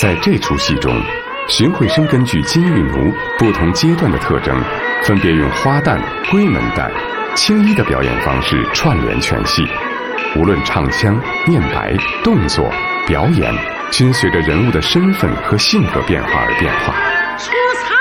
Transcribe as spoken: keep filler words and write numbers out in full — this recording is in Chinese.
在这出戏中，荀慧生根据金玉奴不同阶段的特征，分别用花旦、闺门旦、青衣的表演方式串联全戏。无论唱腔、念白、动作、表演，均随着人物的身份和性格变化而变化。 出彩